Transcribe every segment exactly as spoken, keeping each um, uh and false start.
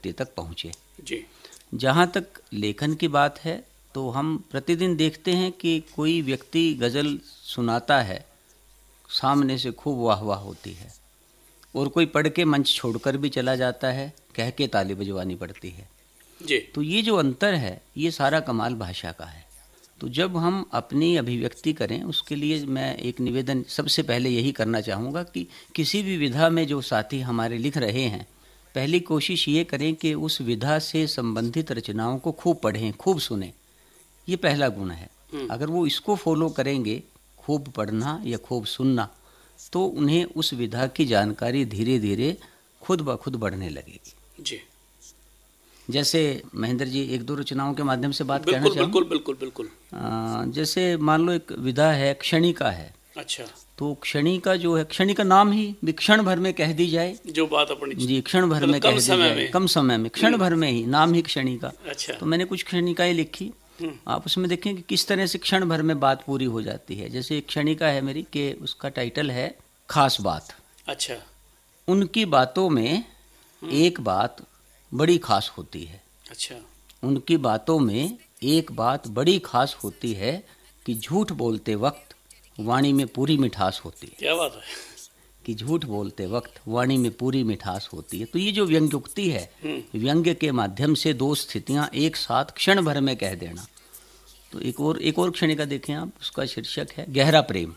व्यक्ति तक पहुँचे जी। जहाँ तक लेखन की बात है तो हम प्रतिदिन देखते हैं कि कोई व्यक्ति गज़ल सुनाता है, सामने से खूब वाह वाह होती है, और कोई पढ़ के मंच छोड़कर भी चला जाता है, कह के ताली बजवानी पड़ती है जी। तो ये जो अंतर है ये सारा कमाल भाषा का है। तो जब हम अपनी अभिव्यक्ति करें उसके लिए मैं एक निवेदन सबसे पहले यही करना चाहूँगा कि किसी भी विधा में जो साथी हमारे लिख रहे हैं, पहली कोशिश ये करें कि उस विधा से संबंधित रचनाओं को खूब पढ़ें, खूब सुनें। ये पहला गुण है। अगर वो इसको फॉलो करेंगे, खूब पढ़ना या खूब सुनना, तो उन्हें उस विधा की जानकारी धीरे धीरे खुद ब खुद बढ़ने लगेगी। जी। जैसे महेंद्र जी एक दो रचनाओं के माध्यम से बात बिल्कुल, कहना चाहूँ। बिल्कुल बिल्कुल बिल्कुल आ, जैसे मान लो एक विधा है क्षणिका है। अच्छा। तो क्षणिका जो है, क्षणिका नाम ही भी क्षण भर में कह दी जाए, जो बात अपनी जी क्षण भर में कह दी जाए, कम समय में, क्षण भर में ही, नाम ही क्षणिका। अच्छा। तो मैंने कुछ क्षणिकाएं लिखी, आप उसमें देखें कि किस तरह से क्षण भर में बात पूरी हो जाती है। जैसे एक क्षणिका है मेरी कि उसका टाइटल है खास बात। अच्छा। उनकी बातों में एक बात बड़ी खास होती है। अच्छा। उनकी बातों में एक बात बड़ी खास होती है कि झूठ बोलते वक्त वाणी में पूरी मिठास होती है। क्या बात है कि झूठ बोलते वक्त वाणी में पूरी मिठास होती है। तो ये जो व्यंग्योक्ति है, व्यंग्य के माध्यम से दो स्थितियां एक साथ क्षण भर में कह देना। तो एक और एक और क्षणिका देखें आप, उसका शीर्षक है गहरा प्रेम।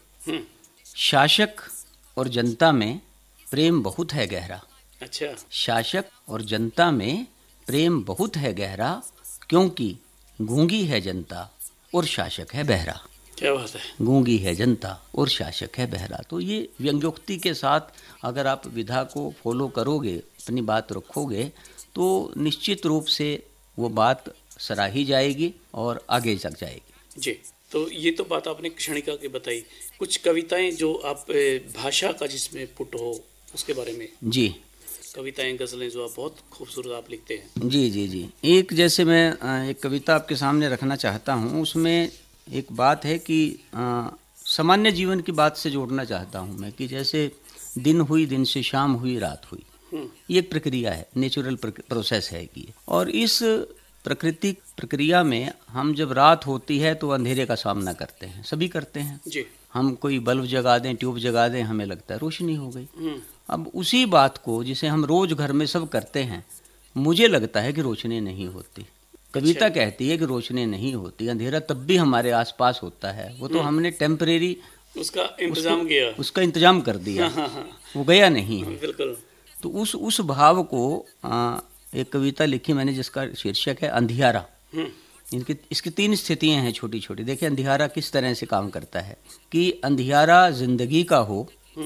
शासक और जनता में प्रेम बहुत है गहरा। अच्छा। शासक और जनता में प्रेम बहुत है गहरा, क्योंकि गूंगी है जनता और शासक है बहरा। क्या बात है। गूंगी है जनता और शासक है बहरा। तो ये व्यंग्योक्ति के साथ अगर आप विधा को फॉलो करोगे, अपनी बात रखोगे, तो निश्चित रूप से वो बात सराही जाएगी और आगे तक जाएगी। जी। तो ये तो बात आपने क्षणिका की बताई, कुछ कविताएं जो आप भाषा का जिसमें पुट हो उसके बारे में। जी। कविताएं, गज़लें जो आप बहुत खूबसूरत आप लिखते हैं। जी जी जी एक जैसे मैं एक कविता आपके सामने रखना चाहता हूँ, उसमें एक बात है कि आ, सामान्य जीवन की बात से जोड़ना चाहता हूँ मैं, कि जैसे दिन हुई, दिन से शाम हुई, रात हुई। ये एक प्रक्रिया है, नेचुरल प्रोसेस है कि, और इस प्राकृतिक प्रक्रिया में हम जब रात होती है तो अंधेरे का सामना करते हैं, सभी करते हैं जी। हम कोई बल्ब जगा दें, ट्यूब जगा दें, हमें लगता है रोशनी हो गई। अब उसी बात को जिसे हम रोज घर में सब करते हैं, मुझे लगता है कि रोशनी नहीं होती। कविता अच्छा। कहती है कि रोशनी नहीं होती, अंधेरा तब भी हमारे आसपास होता है, वो तो हमने टेम्परेरी उसका इंतजाम किया, उसका इंतजाम कर दिया। हाँ हाँ हाँ। वो गया नहीं है। बिल्कुल। तो उस उस भाव को आ, एक कविता लिखी मैंने जिसका शीर्षक है अंधियारा। इनकी इसकी तीन स्थितियां हैं छोटी छोटी। देखिए अंधियारा किस तरह से काम करता है कि अंधियारा जिंदगी का हो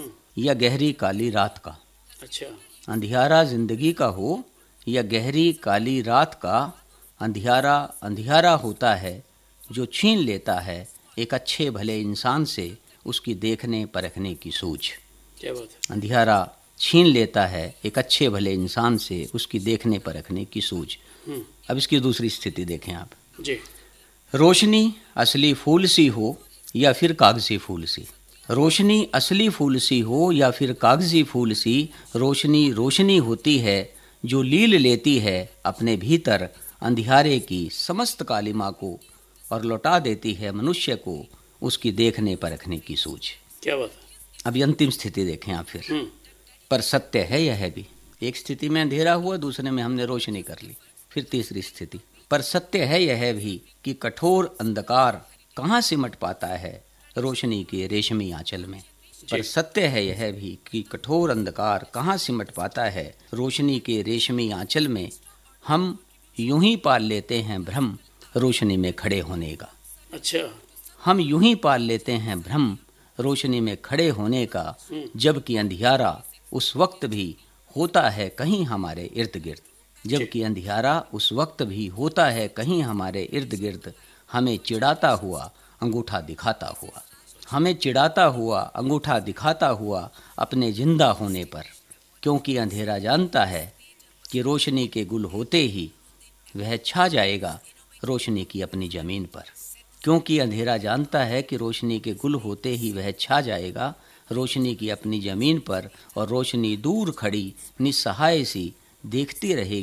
या गहरी काली रात का। अच्छा। अंधियारा जिंदगी का हो या गहरी काली रात का, अंधियारा अंधियारा होता है जो छीन लेता है एक अच्छे भले इंसान से उसकी देखने परखने की सूझ। क्या बात है। अंधियारा छीन लेता है एक अच्छे भले इंसान से उसकी देखने परखने की सूझ। अब इसकी दूसरी स्थिति देखें आप। जी। रोशनी असली फूल सी हो या फिर कागजी फूल सी। रोशनी असली फूल सी हो या फिर कागजी फूल सी, रोशनी रोशनी होती है जो लील लेती है अपने भीतर अंधियारे की समस्त कालिमा को और लौटा देती है मनुष्य को उसकी देखने परखने की सूझ। क्या बात है। अब अंतिम स्थिति देखें आप फिर। पर सत्य है यह भी, एक स्थिति में अंधेरा हुआ, दूसरे में हमने रोशनी कर ली। फिर तीसरी स्थिति, पर सत्य है यह भी कि कठोर अंधकार कहाँ सिमट पाता है रोशनी के रेशमी आंचल में। पर सत्य है यह भी कि कठोर अंधकार कहाँ सिमट पाता है रोशनी के रेशमी आंचल में। हम यूं ही पाल लेते हैं भ्रम रोशनी में खड़े होने का। अच्छा। हम यूं ही पाल लेते हैं भ्रम रोशनी में खड़े होने का, जबकि अंधियारा उस वक्त भी होता है कहीं हमारे इर्द गिर्द। जबकि अंधियारा उस वक्त भी होता है कहीं हमारे इर्द गिर्द, हमें चिढ़ाता हुआ अंगूठा दिखाता हुआ, हमें चिढ़ाता हुआ अंगूठा दिखाता हुआ अपने जिंदा होने पर। क्योंकि अंधेरा जानता है कि रोशनी के गुल होते ही वह छा जाएगा रोशनी की अपनी ज़मीन पर। क्योंकि अंधेरा जानता है कि रोशनी के गुल होते ही वह छा जाएगा रोशनी की अपनी ज़मीन पर, और रोशनी दूर खड़ी निस्सहाय सी देखती रहेगी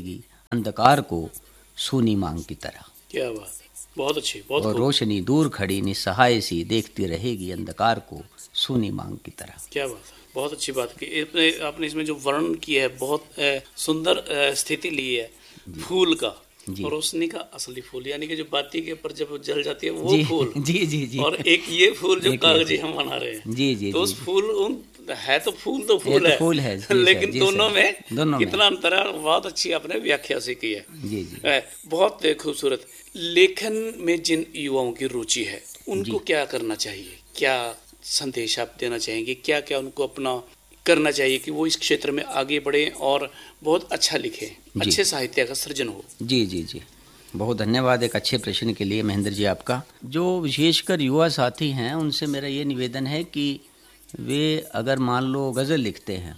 अंधकार को सूनी मांग की तरह। क्या बात है, बहुत अच्छी, बहुत और खूब। रोशनी दूर खड़ी निसहाय सी देखती रहेगी अंधकार को सूनी मांग की तरह। क्या बात है, बहुत अच्छी बात की। इसमें आपने इसमें जो वर्णन किया है बहुत अ, सुंदर अ, स्थिति ली है फूल का, और रोशनी का असली फूल, यानी कि जो बाती के ऊपर जब जल जाती है वो जी, फूल, जी जी जी, और एक ये फूल जो एक कागजी हम बना रहे हैं। जी जी तो जी, उस फूल उन है तो फूल तो ये फूल तो है, फूल है, जी सर, लेकिन जी दोनों सर, में दोनों में। कितना अंतर है, बहुत अच्छी आपने व्याख्या से की है। जी जी, अ, बहुत खूबसूरत। लेखन में जिन युवाओं की रुचि है उनको जी। क्या करना चाहिए, क्या संदेश आप देना चाहेंगे, क्या क्या उनको अपना करना चाहिए कि वो इस क्षेत्र में आगे बढ़े और बहुत अच्छा लिखे, अच्छे साहित्य का सृजन हो? जी जी जी, बहुत धन्यवाद एक अच्छे प्रश्न के लिए महेंद्र जी आपका। जो विशेषकर युवा साथी हैं उनसे मेरा ये निवेदन है कि वे अगर मान लो गज़ल लिखते हैं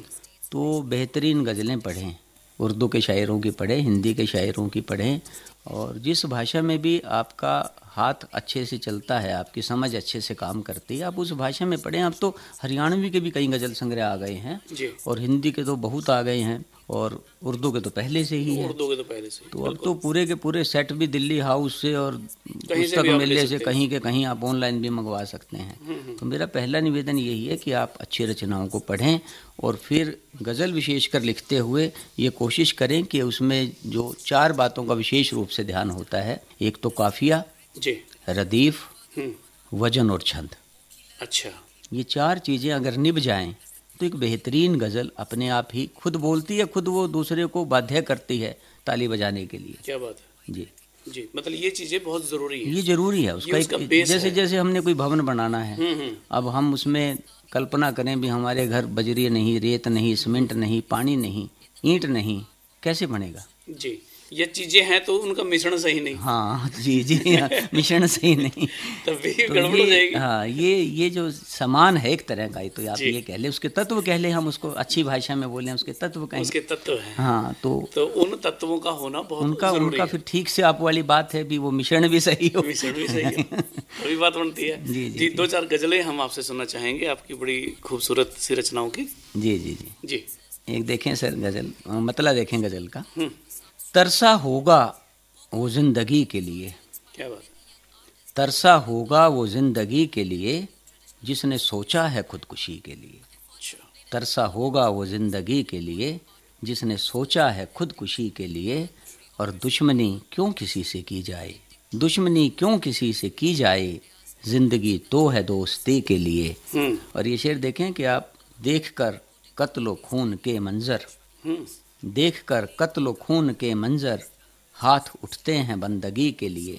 तो बेहतरीन गज़लें पढ़ें, उर्दू के शायरों की पढ़ें, हिंदी के शायरों की पढ़ें, और जिस भाषा में भी आपका हाथ अच्छे से चलता है, आपकी समझ अच्छे से काम करती है, आप उस भाषा में पढ़ें। अब तो हरियाणवी के भी कई गज़ल संग्रह आ गए हैं जी। और हिंदी के तो बहुत आ गए हैं, और उर्दू के तो पहले से ही है। उर्दू के तो पहले से, तो अब तो पूरे के पूरे सेट भी दिल्ली हाउस से और पुस्तक भी आप ले मेले से सकते हैं। कहीं के कहीं आप ऑनलाइन भी मंगवा सकते हैं। तो मेरा पहला निवेदन यही है कि आप अच्छी रचनाओं को पढ़ें, और फिर गज़ल विशेषकर लिखते हुए ये कोशिश करें कि उसमें जो चार बातों का विशेष रूप से ध्यान होता है, एक तो काफिया, जी, रदीफ, हम्म, वजन और छंद। अच्छा, ये चार चीज़ें अगर निभ जाएं तो एक बेहतरीन गज़ल अपने आप ही खुद बोलती है, खुद वो दूसरे को बाध्य करती है ताली बजाने के लिए। क्या बात है जी जी, मतलब ये चीजें बहुत जरूरी है। ये जरूरी है, उसका ये उसका एक बेस जैसे है। जैसे हमने कोई भवन बनाना है, हम्म हम्म, अब हम उसमें कल्पना करें भी हमारे घर बजरी नहीं, रेत नहीं, सीमेंट नहीं, पानी नहीं, ईंट नहीं, कैसे बनेगा? जी, ये चीजें हैं तो उनका मिश्रण सही नहीं, हाँ जी जी, हाँ, मिश्रण सही नहीं, तभी तो गड़बड़ हो ये जाएगी। हाँ ये ये जो समान है एक तरह का, ये तो आप जी। ये कह ले, उसके तत्व कह ले, हम उसको अच्छी भाषा में बोलें, उसके तत्व कहें। उसके तत्व हैं, हाँ, तो तो उन तत्वों का होना बहुत उनका जरूरी उनका है। फिर ठीक से आप वाली बात है भी वो मिश्रण भी सही हो। मिश्रण भी सही है, तभी बात बनती है। जी, जी, जी, जी। दो चार गजलें हम आपसे सुनना चाहेंगे आपकी बड़ी खूबसूरत सी रचनाओं की। जी जी जी, जी, एक देखें सर गज़ल, मतलब देखें गज़ल का। हम्म, तरसा होगा वो जिंदगी के लिए, क्या बात है, तरसा होगा वो जिंदगी के लिए जिसने सोचा है खुदकुशी के लिए। अच्छा, तरसा होगा वो जिंदगी के लिए जिसने सोचा है खुदकुशी के लिए, और दुश्मनी क्यों किसी से की जाए, दुश्मनी क्यों किसी से की जाए, जिंदगी तो है दोस्ती के लिए। हम्म और ये शेर देखें कि आप देखकर कत्लो खून के मंजर, हम्म, देखकर कत्लो खून के मंजर हाथ उठते हैं बंदगी के लिए,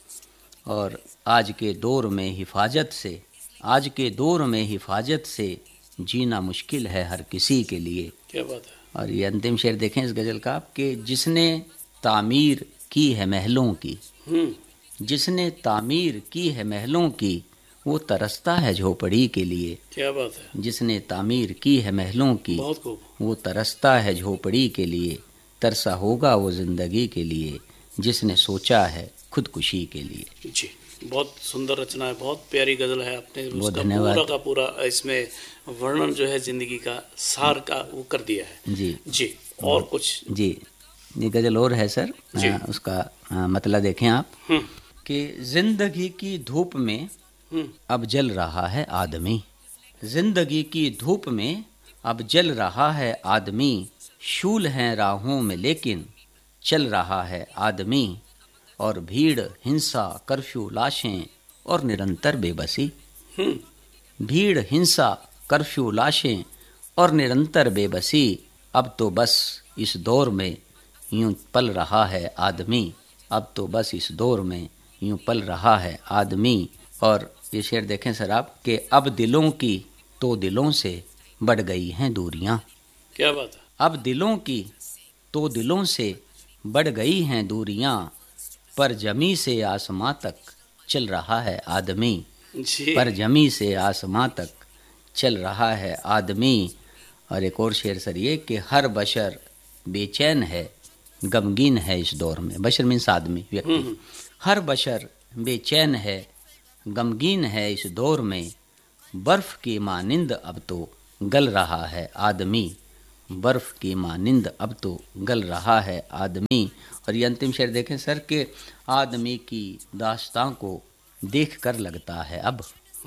और आज के दौर में हिफाजत से, आज के दौर में हिफाजत से जीना मुश्किल है हर किसी के लिए। क्या बात है, और ये अंतिम शेर देखें इस गज़ल का कि जिसने तामीर की है महलों की, हम्म, जिसने तामीर की है महलों की वो तरसता है झोपड़ी के लिए। क्या बात है, जिसने तामीर की है महलों की बहुत खूब, वो तरसता है झोपड़ी के लिए, तरसा होगा वो जिंदगी के लिए जिसने सोचा है खुदकुशी के लिए। जी, बहुत सुंदर रचना है, बहुत प्यारी गजल है, आपने बहुत उसका धन्यवाद। पूरा का पूरा इसमें वर्णन जो है जिंदगी का सार का वो कर दिया है। जी जी, और कुछ? जी, ये गज़ल और है सर, जी। आ, उसका आ, मतलब देखें आप हम्म कि जिंदगी की धूप में हम्म, अब जल रहा है आदमी, जिंदगी की धूप में अब जल रहा है आदमी, शूल हैं राहों में लेकिन चल रहा है आदमी, और भीड़ हिंसा कर्फ्यू लाशें और निरंतर बेबसी, हम्म, भीड़ हिंसा कर्फ्यू लाशें और निरंतर बेबसी, अब तो बस इस दौर में यूं पल रहा है आदमी, अब तो बस इस दौर में यूं पल रहा है आदमी। और ये शेर देखें सर आप कि अब दिलों की तो दिलों से बढ़ गई हैं दूरियां, क्या बात है, अब दिलों की तो दिलों से बढ़ गई हैं दूरियां, पर जमी से आसमां तक चल रहा है आदमी, जी, पर जमी से आसमां तक चल रहा है आदमी। और एक और शेर सर ये कि हर बशर बेचैन है गमगीन है इस दौर में, बशर मीन्स आदमी व्यक्ति, हर बशर बेचैन है गमगीन है इस दौर में, बर्फ की मानिंद अब तो गल रहा है आदमी, बर्फ की मानिंद अब तो गल रहा है आदमी। और ये अंतिम शेर देखें सर के आदमी की दास्तां को देख कर लगता है अब,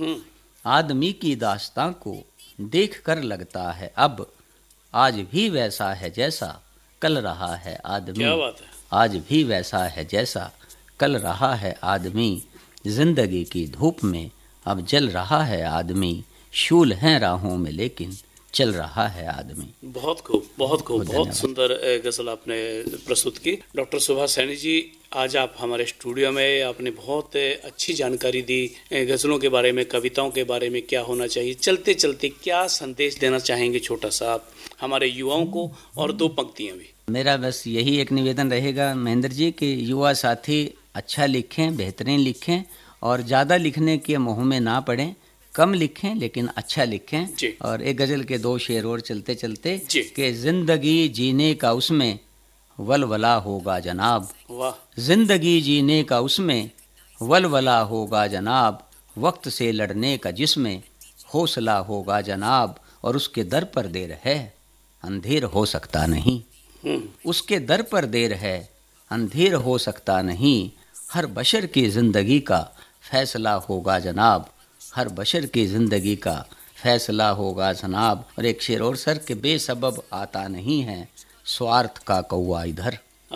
आदमी की दास्तां को देख कर लगता है अब, आज भी वैसा है जैसा कल रहा है आदमी। क्या बात है। आज भी वैसा है जैसा कल रहा है आदमी, जिंदगी की धूप में अब जल रहा है आदमी, शूल हैं राहों में लेकिन चल रहा है आदमी। बहुत खूब, बहुत खूब, बहुत सुंदर गजल आपने प्रस्तुत की। डॉक्टर सुभाष सैनी जी, आज आप हमारे स्टूडियो में आपने बहुत अच्छी जानकारी दी गजलों के बारे में, कविताओं के बारे में, क्या होना चाहिए। चलते चलते क्या संदेश देना चाहेंगे छोटा सा आप हमारे युवाओं को, और दो पंक्तियां भी। मेरा बस यही एक निवेदन रहेगा महेंद्र जी कि युवा साथी अच्छा लिखें, बेहतरीन लिखें, और ज़्यादा लिखने के मोह में ना पड़ें, कम लिखें लेकिन अच्छा लिखें। और एक गजल के दो शेर और चलते चलते कि जिंदगी जीने का उसमें वलवला होगा जनाब, वाह। जिंदगी जीने का उसमें वलवला होगा जनाब, वक्त से लड़ने का जिसमें हौसला होगा जनाब, और उसके दर पर देर है अंधेर हो सकता नहीं, उसके दर पर देर है अंधेर हो सकता नहीं, हर बशर की जिंदगी का फैसला होगा जनाब, हर बशर की जिंदगी का फैसला होगा जनाब। और एक शेर और सर के बेसबब आता नहीं है स्वार्थ का कौवा इधर,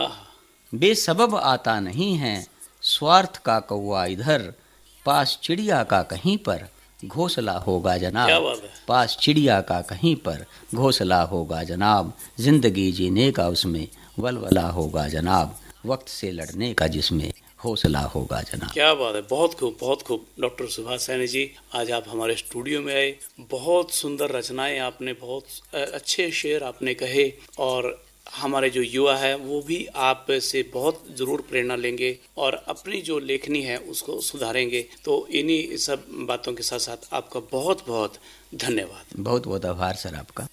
बेसबब आता नहीं है स्वार्थ का कौवा इधर, पास चिड़िया का कहीं पर घोंसला होगा जनाब, पास चिड़िया का कहीं पर घोंसला होगा जनाब, जिंदगी जीने का उसमें वलवला होगा जनाब, वक्त से लड़ने का जिसमें हौसला होगा जनाब। क्या बात है, बहुत खूब, बहुत खूब। डॉक्टर सुभाष सैनी जी, आज आप हमारे स्टूडियो में आए, बहुत सुंदर रचनाएं आपने, बहुत अच्छे शेर आपने कहे, और हमारे जो युवा है वो भी आप से बहुत ज़रूर प्रेरणा लेंगे और अपनी जो लेखनी है उसको सुधारेंगे। तो इन्हीं सब बातों के साथ साथ आपका बहुत बहुत धन्यवाद। बहुत बहुत आभार सर आपका।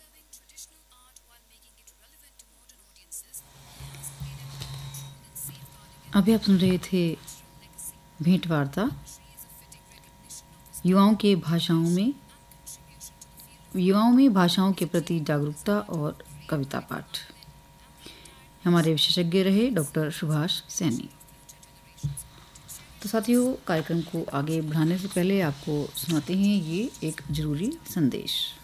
अभी आप सुन रहे थे भेंट वार्ता युवाओं के भाषाओं में युवाओं में भाषाओं के प्रति जागरूकता और कविता पाठ। हमारे विशेषज्ञ रहे डॉक्टर सुभाष सैनी। तो साथियों, कार्यक्रम को आगे बढ़ाने से पहले आपको सुनाते हैं ये एक जरूरी संदेश।